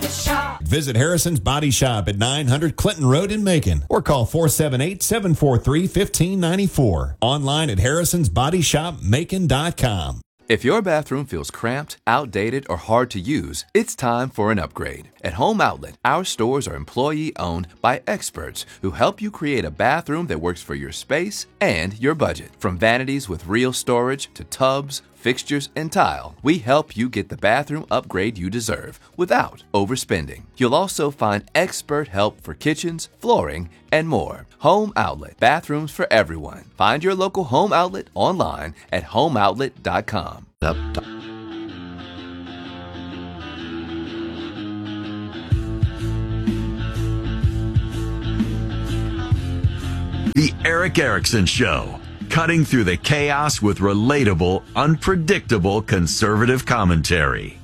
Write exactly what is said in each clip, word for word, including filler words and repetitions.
Shop. Visit Harrison's Body Shop at nine hundred Clinton Road in Macon or call four seven eight, seven four three, one five nine four. Online at harrisons body shop macon dot com. If your bathroom feels cramped, outdated, or hard to use, it's time for an upgrade. At Home Outlet, our stores are employee-owned by experts who help you create a bathroom that works for your space and your budget. From vanities with real storage to tubs, fixtures, and tile, we help you get the bathroom upgrade you deserve without overspending. You'll also find expert help for kitchens, flooring, and more. Home Outlet, bathrooms for everyone. Find your local Home Outlet online at home outlet dot com. Up. The Eric Erickson Show. Cutting through the chaos with relatable, unpredictable conservative commentary.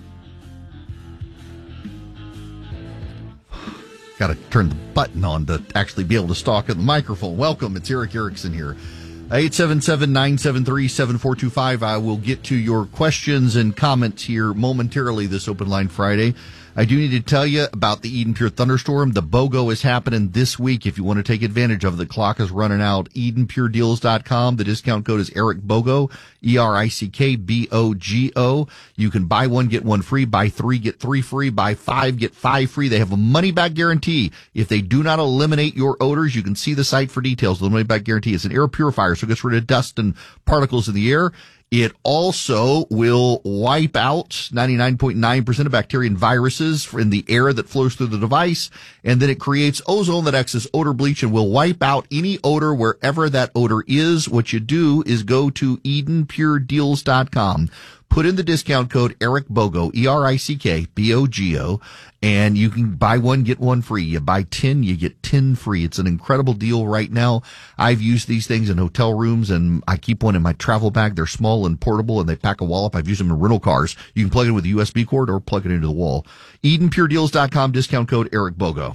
Got to turn the button on to actually be able to talk at the microphone. Welcome. It's Eric Erickson here. eight seven seven, nine seven three, seven four two five. I will get to your questions and comments here momentarily this Open Line Friday. I do need to tell you about the Eden Pure Thunderstorm. The BOGO is happening this week. If you want to take advantage of it, the clock is running out. eden pure deals dot com. The discount code is Eric BOGO, E R I C K B O G O. You can buy one, get one free. Buy three, get three free. Buy five, get five free. They have a money-back guarantee. If they do not eliminate your odors, you can see the site for details. The money-back guarantee is an air purifier, so it gets rid of dust and particles in the air. It also will wipe out ninety-nine point nine percent of bacteria and viruses in the air that flows through the device. And then it creates ozone that acts as odor bleach and will wipe out any odor wherever that odor is. What you do is go to eden pure deals dot com. Put in the discount code Eric BOGO, E R I C K B O G O, and you can buy one, get one free. You buy ten, you get ten free. It's an incredible deal right now. I've used these things in hotel rooms, and I keep one in my travel bag. They're small and portable, and they pack a wallop. I've used them in rental cars. You can plug it with a U S B cord or plug it into the wall. eden pure deals dot com, discount code Eric BOGO.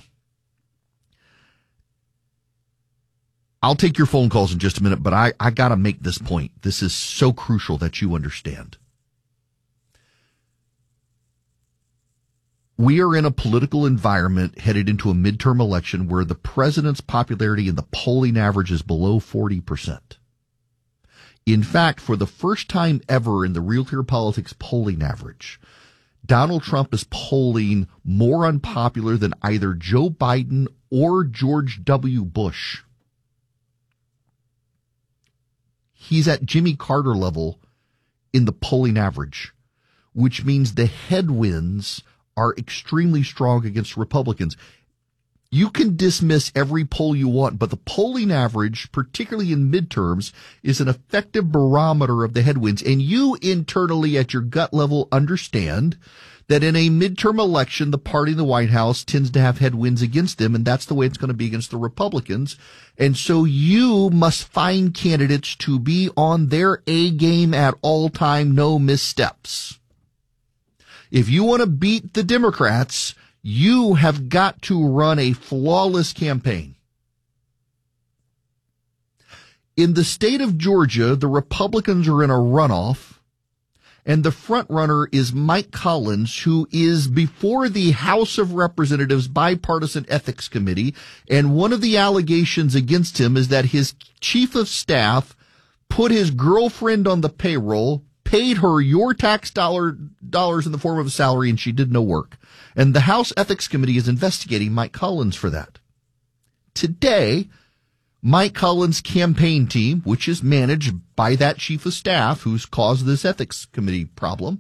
I'll take your phone calls in just a minute, but I, I got to make this point. This is so crucial that you understand. We are in a political environment headed into a midterm election where the president's popularity in the polling average is below forty percent. In fact, for the first time ever in the Real Clear Politics polling average, Donald Trump is polling more unpopular than either Joe Biden or George W. Bush. He's at Jimmy Carter level in the polling average, which means the headwinds are extremely strong against Republicans. You can dismiss every poll you want, but the polling average, particularly in midterms, is an effective barometer of the headwinds. And you internally at your gut level understand that in a midterm election, the party in the White House tends to have headwinds against them, and that's the way it's going to be against the Republicans. And so you must find candidates to be on their A game at all time, no missteps. If you want to beat the Democrats, you have got to run a flawless campaign. In the state of Georgia, the Republicans are in a runoff, and the front runner is Mike Collins, who is before the House of Representatives Bipartisan Ethics Committee, and one of the allegations against him is that his chief of staff put his girlfriend on the payroll, paid her your tax dollar dollars in the form of a salary, and she did no work. And the House Ethics Committee is investigating Mike Collins for that. Today, Mike Collins' campaign team, which is managed by that chief of staff who's caused this ethics committee problem,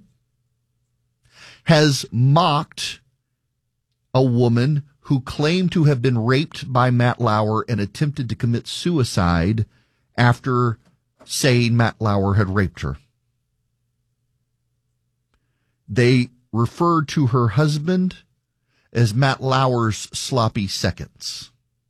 has mocked a woman who claimed to have been raped by Matt Lauer and attempted to commit suicide after saying Matt Lauer had raped her. They referred to her husband as Matt Lauer's sloppy seconds.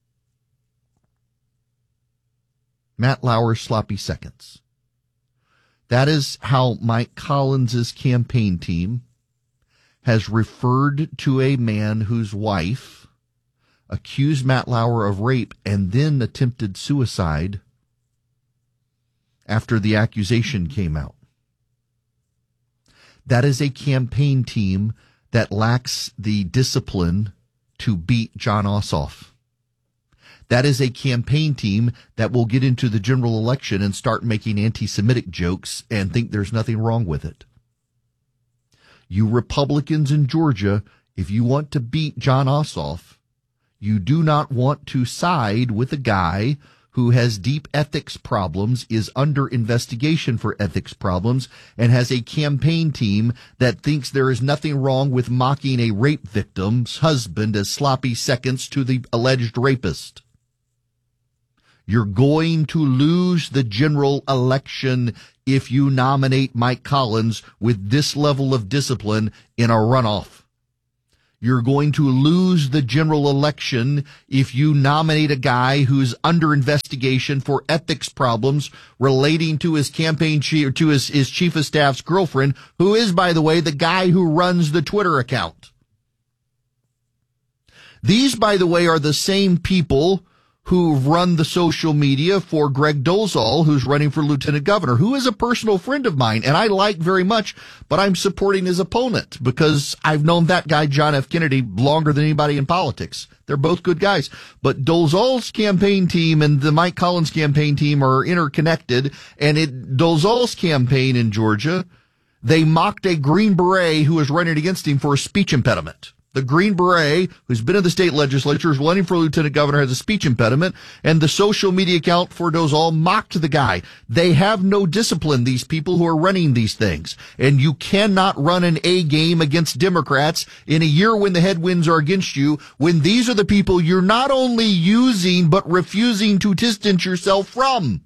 Matt Lauer's sloppy seconds. That is how Mike Collins' campaign team has referred to a man whose wife accused Matt Lauer of rape and then attempted suicide after the accusation came out. That is a campaign team that lacks the discipline to beat Jon Ossoff. That is a campaign team that will get into the general election and start making anti-Semitic jokes and think there's nothing wrong with it. You Republicans in Georgia, if you want to beat Jon Ossoff, you do not want to side with a guy who has deep ethics problems, is under investigation for ethics problems, and has a campaign team that thinks there is nothing wrong with mocking a rape victim's husband as sloppy seconds to the alleged rapist. You're going to lose the general election if you nominate Mike Collins with this level of discipline in a runoff. You're going to lose the general election if you nominate a guy who's under investigation for ethics problems relating to his campaign chief, to his, his chief of staff's girlfriend, who is, by the way, the guy who runs the Twitter account. These, by the way, are the same people who've run the social media for Greg Dolezal, who's running for lieutenant governor, who is a personal friend of mine and I like very much, but I'm supporting his opponent because I've known that guy, John F. Kennedy, longer than anybody in politics. They're both good guys. But Dolezal's campaign team and the Mike Collins campaign team are interconnected, and it, Dolezal's campaign in Georgia, they mocked a Green Beret who was running against him for a speech impediment. The Green Beret, who's been in the state legislature, is running for lieutenant governor, has a speech impediment, and the social media account for Dolezal mocked the guy. They have no discipline, these people who are running these things. And you cannot run an A game against Democrats in a year when the headwinds are against you, when these are the people you're not only using, but refusing to distance yourself from.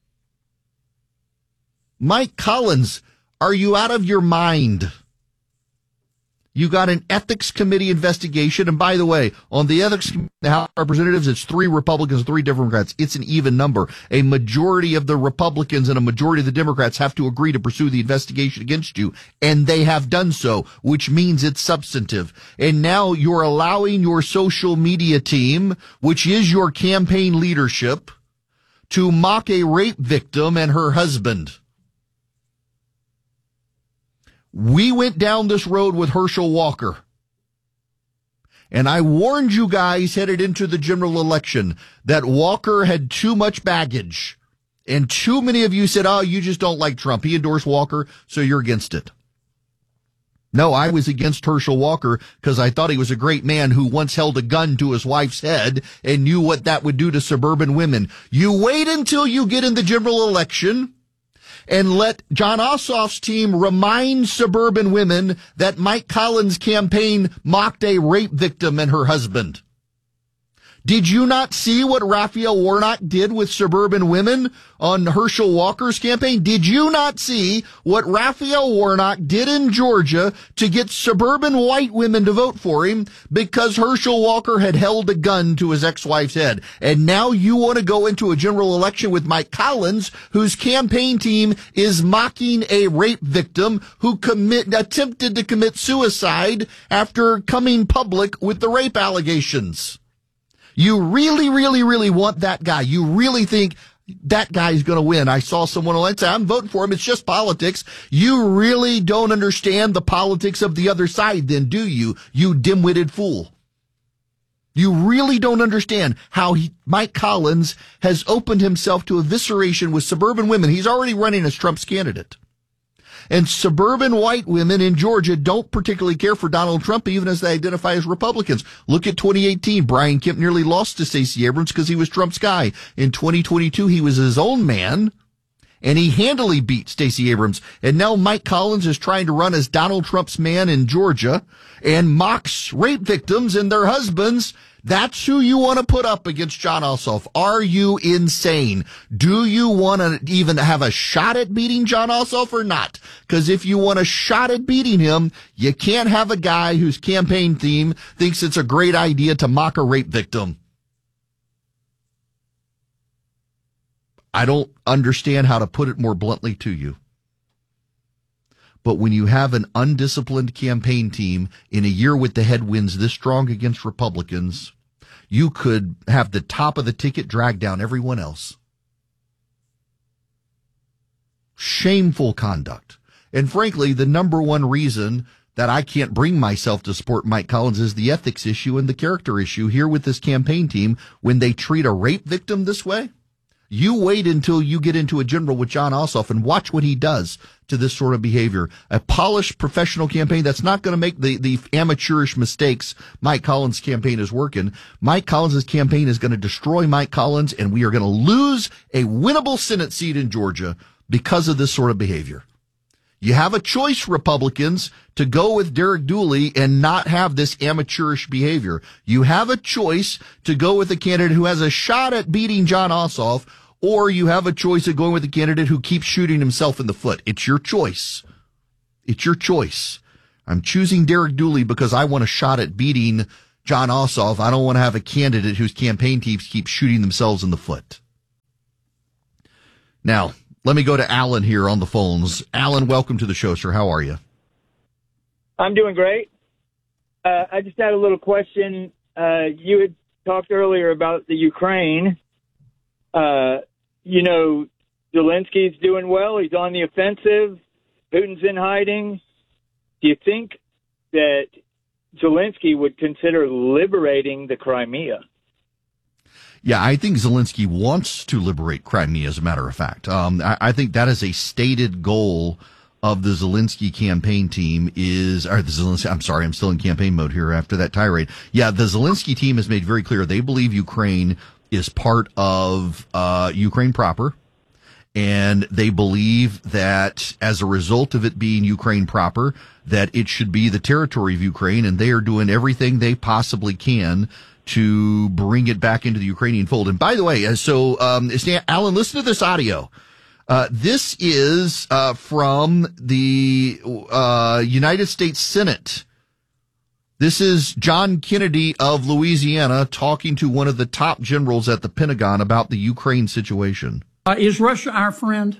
Mike Collins, are you out of your mind? You got an ethics committee investigation. And by the way, on the ethics committee, the House of Representatives, it's three Republicans, three Democrats. It's an even number. A majority of the Republicans and a majority of the Democrats have to agree to pursue the investigation against you. And they have done so, which means it's substantive. And now you're allowing your social media team, which is your campaign leadership, to mock a rape victim and her husband. We went down this road with Herschel Walker. And I warned you guys headed into the general election that Walker had too much baggage. And too many of you said, oh, you just don't like Trump. He endorsed Walker, so you're against it. No, I was against Herschel Walker because I thought he was a great man who once held a gun to his wife's head and knew what that would do to suburban women. You wait until you get in the general election and let Jon Ossoff's team remind suburban women that Mike Collins' campaign mocked a rape victim and her husband. Did you not see what Raphael Warnock did with suburban women on Herschel Walker's campaign? Did you not see what Raphael Warnock did in Georgia to get suburban white women to vote for him because Herschel Walker had held a gun to his ex-wife's head? And now you want to go into a general election with Mike Collins, whose campaign team is mocking a rape victim who commit, attempted to commit suicide after coming public with the rape allegations. You really, really, really want that guy. You really think that guy's going to win. I saw someone online say, I'm voting for him. It's just politics. You really don't understand the politics of the other side then, do you, you dim-witted fool? You really don't understand how he, Mike Collins has opened himself to evisceration with suburban women. He's already running as Trump's candidate. And suburban white women in Georgia don't particularly care for Donald Trump, even as they identify as Republicans. Look at twenty eighteen. Brian Kemp nearly lost to Stacey Abrams because he was Trump's guy. In twenty twenty-two, he was his own man, and he handily beat Stacey Abrams. And now Mike Collins is trying to run as Donald Trump's man in Georgia and mocks rape victims and their husbands. That's who you want to put up against Jon Ossoff. Are you insane? Do you want to even have a shot at beating Jon Ossoff or not? Because if you want a shot at beating him, you can't have a guy whose campaign team thinks it's a great idea to mock a rape victim. I don't understand how to put it more bluntly to you. But when you have an undisciplined campaign team in a year with the headwinds this strong against Republicans, you could have the top of the ticket drag down everyone else. Shameful conduct. And frankly, the number one reason that I can't bring myself to support Mike Collins is the ethics issue and the character issue here with this campaign team when they treat a rape victim this way. You wait until you get into a general with Jon Ossoff and watch what he does to this sort of behavior. A polished professional campaign that's not going to make the, the amateurish mistakes Mike Collins' campaign is working. Mike Collins' campaign is going to destroy Mike Collins, and we are going to lose a winnable Senate seat in Georgia because of this sort of behavior. You have a choice, Republicans, to go with Derek Dooley and not have this amateurish behavior. You have a choice to go with a candidate who has a shot at beating Jon Ossoff, or you have a choice of going with a candidate who keeps shooting himself in the foot. It's your choice. It's your choice. I'm choosing Derek Dooley because I want a shot at beating Jon Ossoff. I don't want to have a candidate whose campaign teams keep shooting themselves in the foot. Now, let me go to Alan here on the phones. Alan, welcome to the show, sir. How are you? I'm doing great. Uh, I just had a little question. Uh, you had talked earlier about the Ukraine. Uh, you know, Zelensky's doing well. He's on the offensive. Putin's in hiding. Do you think that Zelensky would consider liberating the Crimea? Yeah, I think Zelensky wants to liberate Crimea, as a matter of fact. Um, I, I think that is a stated goal of the Zelensky campaign team is, or the Zelensky, I'm sorry, I'm still in campaign mode here after that tirade. Yeah, the Zelensky team has made very clear they believe Ukraine is part of uh, Ukraine proper, and they believe that as a result of it being Ukraine proper, that it should be the territory of Ukraine, and they are doing everything they possibly can to bring it back into the Ukrainian fold. And by the way, so um, Alan, listen to this audio. Uh, this is uh, from the uh, United States Senate. This is John Kennedy of Louisiana talking to one of the top generals at the Pentagon about the Ukraine situation. Uh, is Russia our friend?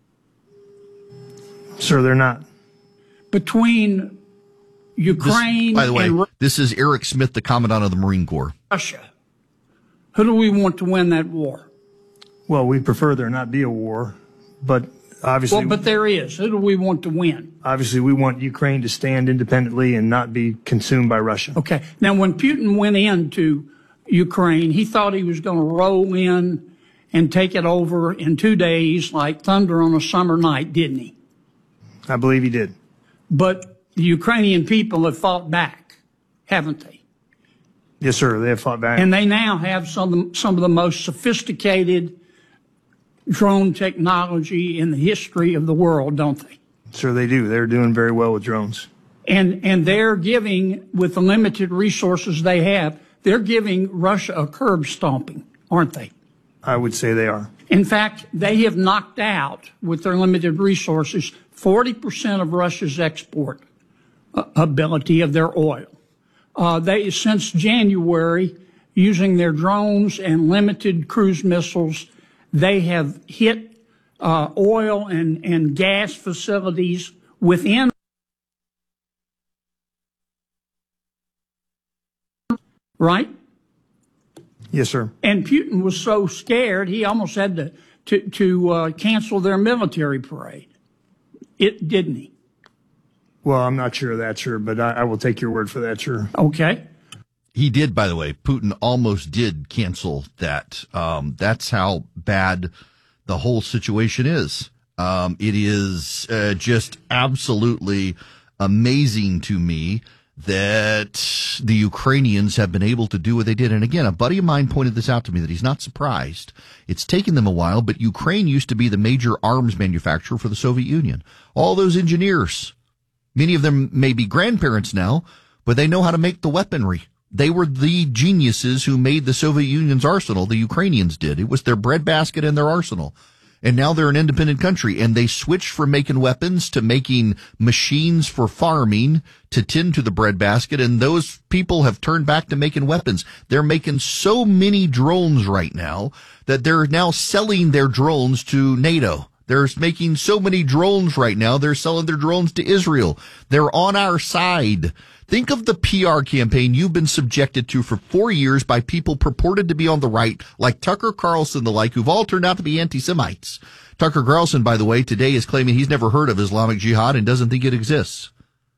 Sir, they're not. Between Ukraine this, by the way, and this is Eric Smith, the Commandant of the Marine Corps. Russia. Who do we want to win that war? Well, we prefer there not be a war, but obviously... Well, but there is. Who do we want to win? Obviously, we want Ukraine to stand independently and not be consumed by Russia. Okay. Now, when Putin went into Ukraine, he thought he was going to roll in and take it over in two days like thunder on a summer night, didn't he? I believe he did. But the Ukrainian people have fought back, haven't they? Yes, sir. They have fought back. And they now have some of the, some of the most sophisticated drone technology in the history of the world, don't they? Sir, they do. They're doing very well with drones. And and they're giving, with the limited resources they have, they're giving Russia a curb stomping, aren't they? I would say they are. In fact, they have knocked out, with their limited resources, forty percent of Russia's export uh, ability of their oil. Uh, they, since January, using their drones and limited cruise missiles, they have hit uh, oil and, and gas facilities within. Right? Yes, sir. And Putin was so scared, he almost had to, to, to uh, cancel their military parade. It didn't he? Well, I'm not sure of that, sir, but I, I will take your word for that, sir. Okay. He did, by the way. Putin almost did cancel that. Um, that's how bad the whole situation is. Um, it is uh, just absolutely amazing to me that the Ukrainians have been able to do what they did. And again, a buddy of mine pointed this out to me, that he's not surprised. It's taken them a while, but Ukraine used to be the major arms manufacturer for the Soviet Union. All those engineers, many of them may be grandparents now, but they know how to make the weaponry. They were the geniuses who made the Soviet Union's arsenal. The Ukrainians did. It was their breadbasket and their arsenal. And now they're an independent country, and they switched from making weapons to making machines for farming to tend to the breadbasket, and those people have turned back to making weapons. They're making so many drones right now that they're now selling their drones to NATO. They're making so many drones right now, they're selling their drones to Israel. They're on our side. Think of the P R campaign you've been subjected to for four years by people purported to be on the right, like Tucker Carlson, the like, who've all turned out to be anti-Semites. Tucker Carlson, by the way, today is claiming he's never heard of Islamic Jihad and doesn't think it exists.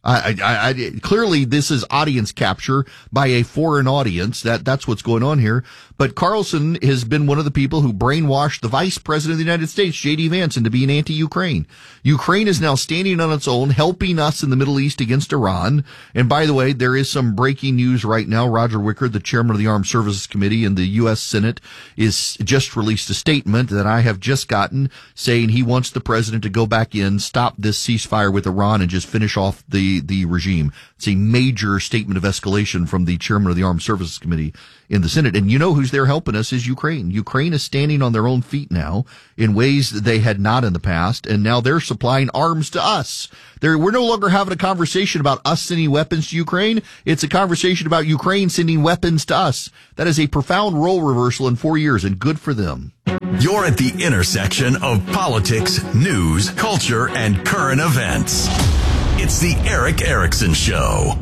I, I, I, clearly, this is audience capture by a foreign audience. That that's what's going on here. But Carlson has been one of the people who brainwashed the Vice President of the United States, J D Vance, into being anti-Ukraine. Ukraine is now standing on its own, helping us in the Middle East against Iran. And by the way, there is some breaking news right now. Roger Wicker, the chairman of the Armed Services Committee in the U S Senate, is just released a statement that I have just gotten saying he wants the president to go back in, stop this ceasefire with Iran, and just finish off the the regime. It's a major statement of escalation from the chairman of the Armed Services Committee in the Senate. And you know who's there helping us is Ukraine. Ukraine is standing on their own feet now in ways that they had not in the past, and now they're supplying arms to us. They're, we're no longer having a conversation about us sending weapons to Ukraine. It's a conversation about Ukraine sending weapons to us. That is a profound role reversal in four years, and good for them. You're at the intersection of politics, news, culture, and current events. It's the Erick Erickson Show.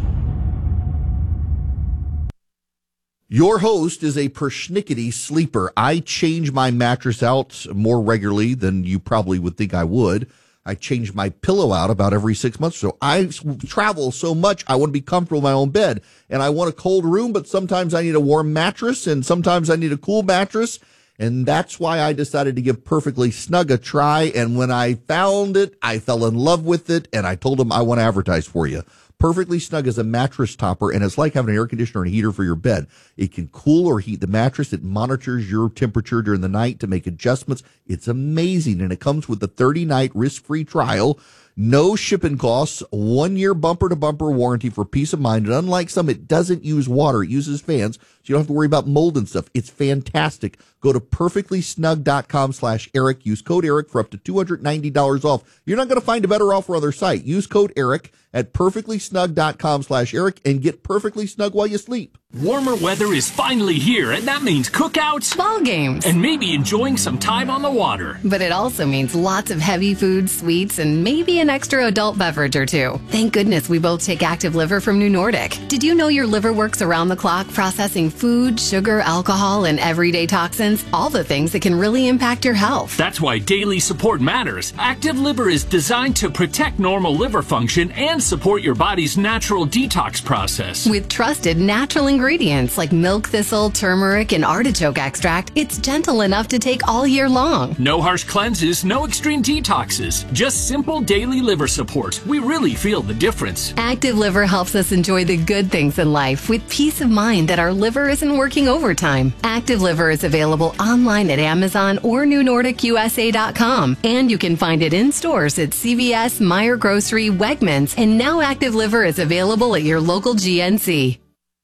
Your host is a persnickety sleeper. I change my mattress out more regularly than you probably would think I would. I change my pillow out about every six months or so. I travel so much, I want to be comfortable in my own bed. And I want a cold room, but sometimes I need a warm mattress, and sometimes I need a cool mattress. And that's why I decided to give Perfectly Snug a try. And when I found it, I fell in love with it, and I told them I want to advertise for you. Perfectly Snug is a mattress topper, and it's like having an air conditioner and a heater for your bed. It can cool or heat the mattress. It monitors your temperature during the night to make adjustments. It's amazing, and it comes with a thirty-night risk-free trial. No shipping costs, one-year bumper-to-bumper warranty for peace of mind. And unlike some, it doesn't use water. It uses fans, so you don't have to worry about mold and stuff. It's fantastic. Go to perfectlysnug.com slash Eric. Use code Eric for up to two hundred ninety dollars off. You're not going to find a better offer on other site. Use code Eric at perfectlysnug.com slash Eric and get perfectly snug while you sleep. Warmer weather is finally here, and that means cookouts, ball games, and maybe enjoying some time on the water. But it also means lots of heavy foods, sweets, and maybe an extra adult beverage or two. Thank goodness we both take Active Liver from New Nordic. Did you know your liver works around the clock processing food, sugar, alcohol, and everyday toxins? All the things that can really impact your health. That's why daily support matters. Active Liver is designed to protect normal liver function and support your body's natural detox process. With trusted natural ingredients like milk thistle, turmeric, and artichoke extract, it's gentle enough to take all year long. No harsh cleanses, no extreme detoxes, just simple daily liver support. We really feel the difference. Active Liver helps us enjoy the good things in life with peace of mind that our liver isn't working overtime. Active Liver is available online at Amazon or new nordic u s a dot com, and you can find it in stores at C V S, Meijer Grocery, Wegmans, and now Active Liver is available at your local G N C.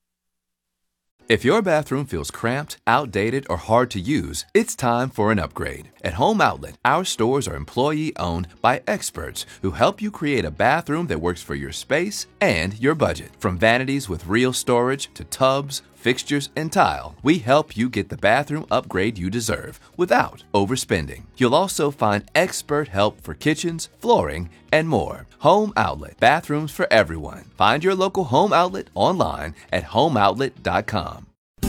If your bathroom feels cramped, outdated, or hard to use, it's time for an upgrade. At Home Outlet, our stores are employee-owned by experts who help you create a bathroom that works for your space and your budget. From vanities with real storage to tubs, fixtures, and tile, we help you get the bathroom upgrade you deserve without overspending. You'll also find expert help for kitchens, flooring, and more. Home Outlet, bathrooms for everyone. Find your local Home Outlet online at home outlet dot com.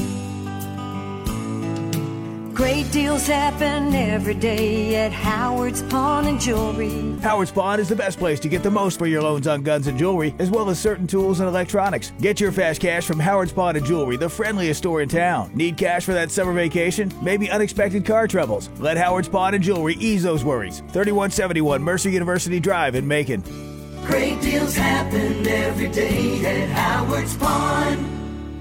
Great deals happen every day at Howard's Pawn and Jewelry. Howard's Pawn is the best place to get the most for your loans on guns and jewelry, as well as certain tools and electronics. Get your fast cash from Howard's Pawn and Jewelry, the friendliest store in town. Need cash for that summer vacation? Maybe unexpected car troubles? Let Howard's Pawn and Jewelry ease those worries. thirty-one seventy-one Mercer University Drive in Macon. Great deals happen every day at Howard's Pawn.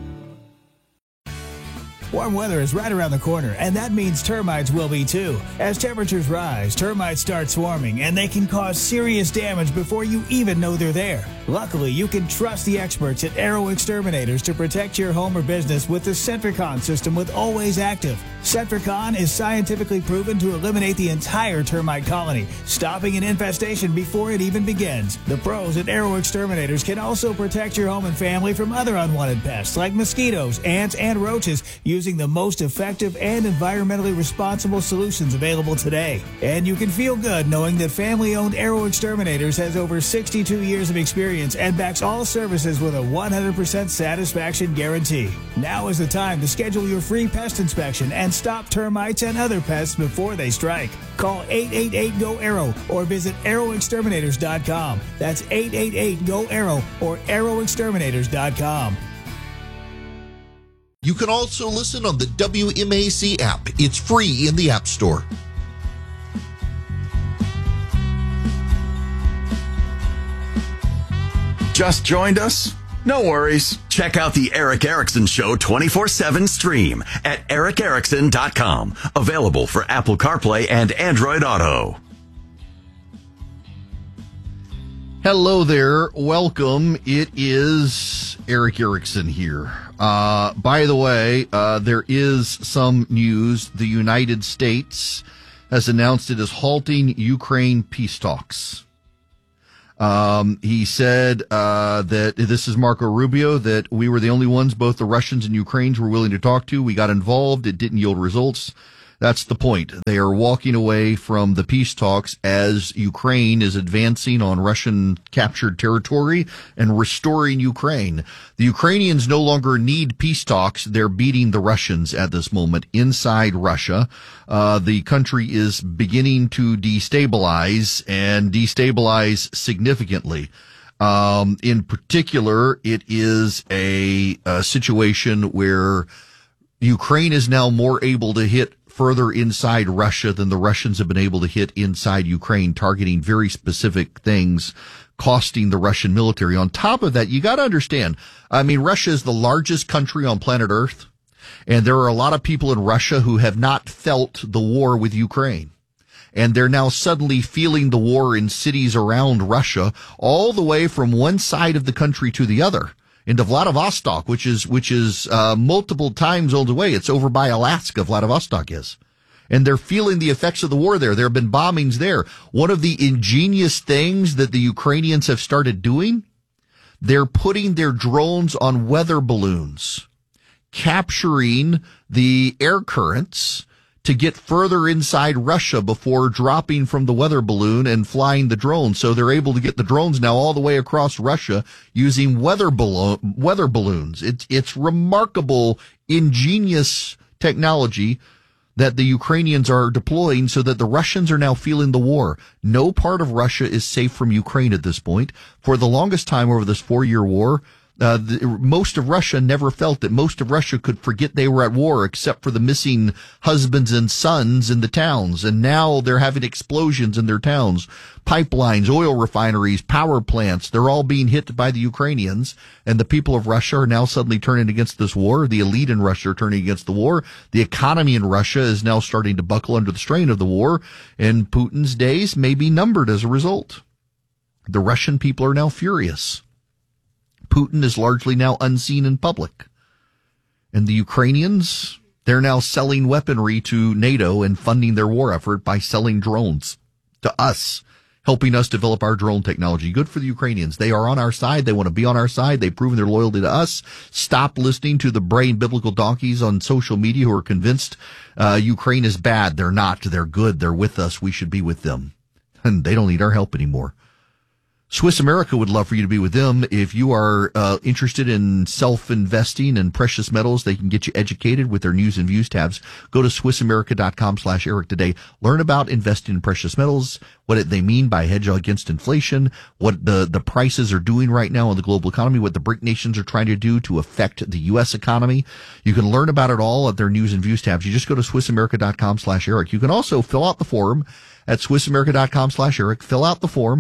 Warm weather is right around the corner, and that means termites will be too. As temperatures rise, termites start swarming, and they can cause serious damage before you even know they're there. Luckily, you can trust the experts at Arrow Exterminators to protect your home or business with the Centricon system with Always Active. Centricon is scientifically proven to eliminate the entire termite colony, stopping an infestation before it even begins. The pros at Arrow Exterminators can also protect your home and family from other unwanted pests like mosquitoes, ants, and roaches using using the most effective and environmentally responsible solutions available today. And you can feel good knowing that family-owned Aero Exterminators has over sixty-two years of experience and backs all services with a one hundred percent satisfaction guarantee. Now is the time to schedule your free pest inspection and stop termites and other pests before they strike. Call eight eight eight, G O, A R R O or visit aero exterminators dot com. That's eight eight eight, G O, A R R O or aero exterminators dot com. You can also listen on the W M A C app. It's free in the App Store. Just joined us? No worries. Check out the Eric Erickson Show twenty-four seven stream at eric erickson dot com. Available for Apple CarPlay and Android Auto. Hello there. Welcome. It is Eric Erickson here. Uh, by the way, uh, there is some news. The United States has announced it is halting Ukraine peace talks. Um, he said, uh, that this is Marco Rubio, that we were the only ones, both the Russians and Ukrainians were willing to talk to. We got involved. It didn't yield results. That's the point. They are walking away from the peace talks as Ukraine is advancing on Russian captured territory and restoring Ukraine. The Ukrainians no longer need peace talks. They're beating the Russians at this moment inside Russia. Uh, the country is beginning to destabilize and destabilize significantly. Um, in particular, it is a, a situation where Ukraine is now more able to hit further inside Russia than the Russians have been able to hit inside Ukraine, targeting very specific things, costing the Russian military. On top of that, you got to understand, I mean, Russia is the largest country on planet Earth, and there are a lot of people in Russia who have not felt the war with Ukraine. And they're now suddenly feeling the war in cities around Russia, all the way from one side of the country to the other. Into Vladivostok, which is, which is, uh, multiple time zones away. It's over by Alaska, Vladivostok is. And they're feeling the effects of the war there. There have been bombings there. One of the ingenious things that the Ukrainians have started doing, they're putting their drones on weather balloons, capturing the air currents to get further inside Russia before dropping from the weather balloon and flying the drone. So they're able to get the drones now all the way across Russia using weather balloon, weather balloons. It's, it's remarkable, ingenious technology that the Ukrainians are deploying so that the Russians are now feeling the war. No part of Russia is safe from Ukraine at this point. For the longest time over this four-year war, Uh, the, most of Russia never felt that most of Russia could forget they were at war except for the missing husbands and sons in the towns. And now they're having explosions in their towns. Pipelines, oil refineries, power plants, they're all being hit by the Ukrainians. And the people of Russia are now suddenly turning against this war. The elite in Russia are turning against the war. The economy in Russia is now starting to buckle under the strain of the war. And Putin's days may be numbered as a result. The Russian people are now furious. Putin is largely now unseen in public. And the Ukrainians, they're now selling weaponry to NATO and funding their war effort by selling drones to us, helping us develop our drone technology. Good for the Ukrainians. They are on our side. They want to be on our side. They've proven their loyalty to us. Stop listening to the brain biblical donkeys on social media who are convinced uh, Ukraine is bad. They're not. They're good. They're with us. We should be with them. And they don't need our help anymore. Swiss America would love for you to be with them. If you are uh, interested in self-investing in precious metals, they can get you educated with their news and views tabs. Go to swiss america dot com slash Eric today. Learn about investing in precious metals, what it, they mean by hedge against inflation, what the, the prices are doing right now in the global economy, what the BRIC nations are trying to do to affect the U S economy. You can learn about it all at their news and views tabs. You just go to swiss america dot com slash Eric. You can also fill out the form at swiss america dot com slash Eric. Fill out the form.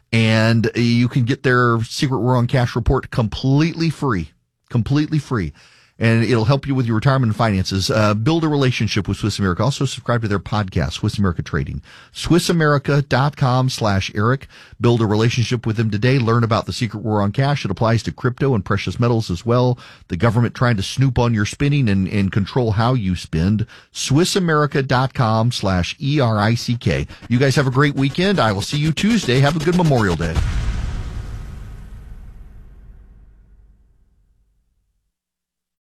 And you can get their Secret War on Cash report completely free, completely free. And it'll help you with your retirement and finances. Uh, build a relationship with Swiss America. Also subscribe to their podcast, Swiss America Trading. swiss america dot com slash Eric. Build a relationship with them today. Learn about the Secret War on Cash. It applies to crypto and precious metals as well. The government trying to snoop on your spending and, and control how you spend. swiss america dot com slash E R I C K. You guys have a great weekend. I will see you Tuesday. Have a good Memorial Day.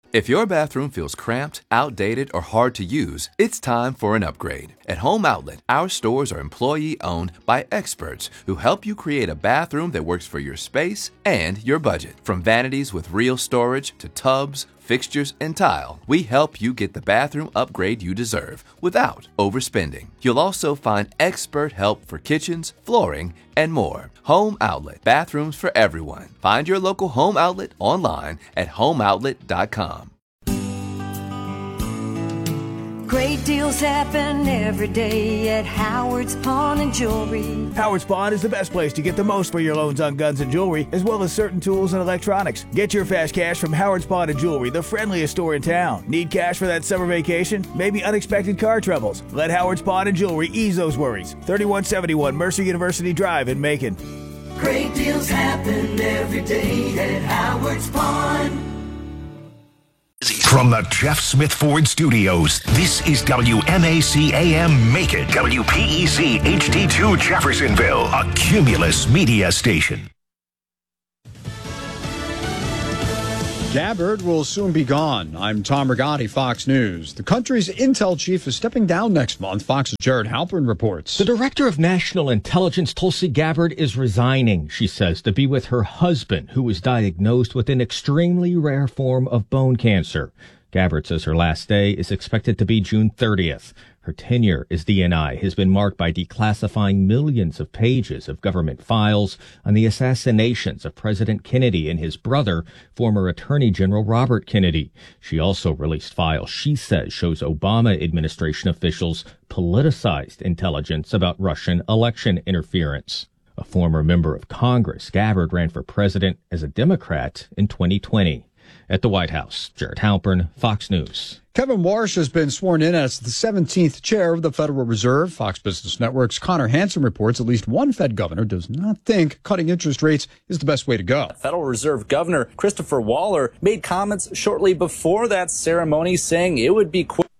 If your bathroom feels cramped, outdated, or hard to use, it's time for an upgrade. At Home Outlet, our stores are employee-owned by experts who help you create a bathroom that works for your space and your budget. From vanities with real storage to tubs, fixtures, and tile, we help you get the bathroom upgrade you deserve without overspending. You'll also find expert help for kitchens, flooring, and more. Home Outlet, bathrooms for everyone. Find your local Home Outlet online at home outlet dot com. Great deals happen every day at Howard's Pawn and Jewelry. Howard's Pawn is the best place to get the most for your loans on guns and jewelry, as well as certain tools and electronics. Get your fast cash from Howard's Pawn and Jewelry, the friendliest store in town. Need cash for that summer vacation? Maybe unexpected car troubles? Let Howard's Pawn and Jewelry ease those worries. thirty-one seventy-one Mercer University Drive in Macon. Great deals happen every day at Howard's Pawn. From the Jeff Smith Ford Studios, this is W M A C A M Macon, W P E C H D two Jeffersonville, a Cumulus media station. Gabbard will soon be gone. I'm Tom Rigotti, Fox News. The country's intel chief is stepping down next month. Fox's Jared Halpern reports. The director of national intelligence, Tulsi Gabbard, is resigning, she says, to be with her husband, who was diagnosed with an extremely rare form of bone cancer. Gabbard says her last day is expected to be June thirtieth. Her tenure as D N I has been marked by declassifying millions of pages of government files on the assassinations of President Kennedy and his brother, former Attorney General Robert Kennedy. She also released files she says shows Obama administration officials politicized intelligence about Russian election interference. A former member of Congress, Gabbard ran for president as a Democrat in twenty twenty. At the White House, Jared Halpern, Fox News. Kevin Warsh has been sworn in as the seventeenth chair of the Federal Reserve. Fox Business Network's Connor Hansen reports at least one Fed governor does not think cutting interest rates is the best way to go. Federal Reserve Governor Christopher Waller made comments shortly before that ceremony saying it would be quick.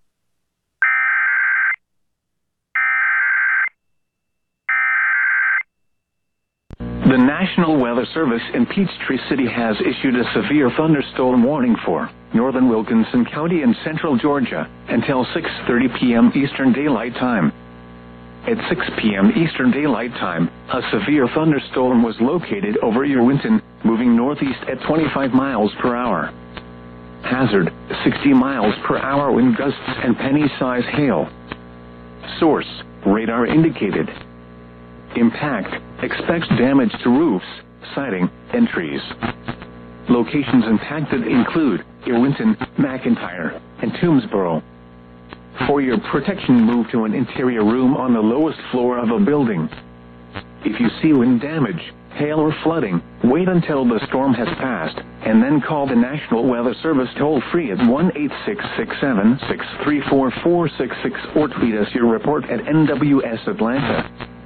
The National Weather Service in Peachtree City has issued a severe thunderstorm warning for northern Wilkinson County and central Georgia until six thirty p.m. Eastern Daylight Time. At six p.m. Eastern Daylight Time, a severe thunderstorm was located over Irwinton, moving northeast at twenty-five miles per hour. Hazard, sixty miles per hour wind gusts and penny-size hail. Source, radar indicated. Impact, expects damage to roofs, siding, and trees. Locations impacted include Irwinton, McIntyre, and Toomsboro. For your protection, move to an interior room on the lowest floor of a building. If you see wind damage, hail, or flooding, wait until the storm has passed, and then call the National Weather Service toll-free at one eight six six seven, six three four, four six six or tweet us your report at N W S Atlanta.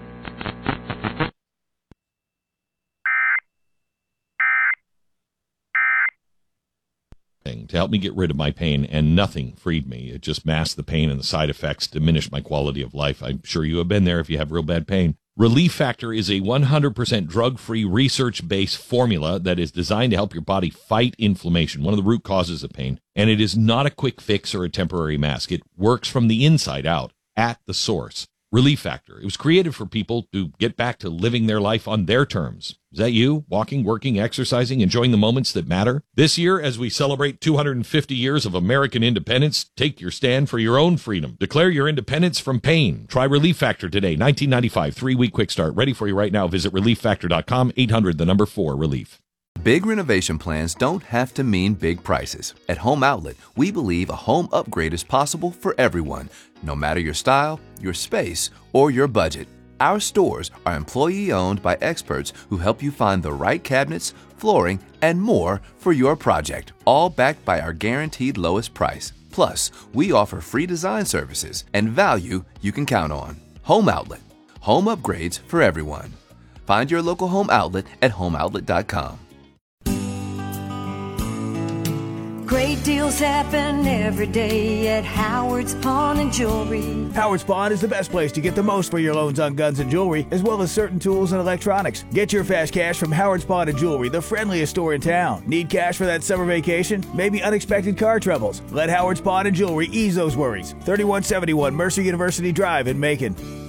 To help me get rid of my pain, and nothing freed me. It just masked the pain, and the side effects diminished my quality of life. I'm sure you have been there if you have real bad pain. Relief Factor is a one hundred percent drug-free, research-based formula that is designed to help your body fight inflammation, one of the root causes of pain. And it is not a quick fix or a temporary mask. It works from the inside out, at the source. Relief Factor. It was created for people to get back to living their life on their terms. Is that you? Walking, working, exercising, enjoying the moments that matter? This year, as we celebrate two hundred fifty years of American independence, take your stand for your own freedom. Declare your independence from pain. Try Relief Factor today. nineteen ninety-five, three-week quick start. Ready for you right now. Visit relief factor dot com, eight hundred, the number four, relief. Big renovation plans don't have to mean big prices. At Home Outlet, we believe a home upgrade is possible for everyone, no matter your style, your space, or your budget. Our stores are employee-owned by experts who help you find the right cabinets, flooring, and more for your project, all backed by our guaranteed lowest price. Plus, we offer free design services and value you can count on. Home Outlet. Home upgrades for everyone. Find your local Home Outlet at home outlet dot com. Great deals happen every day at Howard's Pawn and Jewelry. Howard's Pawn is the best place to get the most for your loans on guns and jewelry, as well as certain tools and electronics. Get your fast cash from Howard's Pawn and Jewelry, the friendliest store in town. Need cash for that summer vacation? Maybe unexpected car troubles? Let Howard's Pawn and Jewelry ease those worries. thirty-one seventy-one Mercer University Drive in Macon.